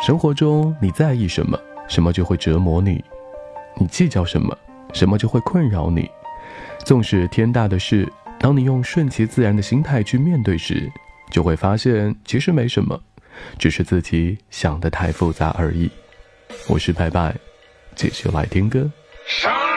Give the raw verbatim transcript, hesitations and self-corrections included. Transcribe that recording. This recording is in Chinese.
生活中你在意什么，什么就会折磨你；你计较什么，什么就会困扰你。纵使天大的事，当你用顺其自然的心态去面对时，就会发现其实没什么，只是自己想得太复杂而已。我是白白，继续来听歌。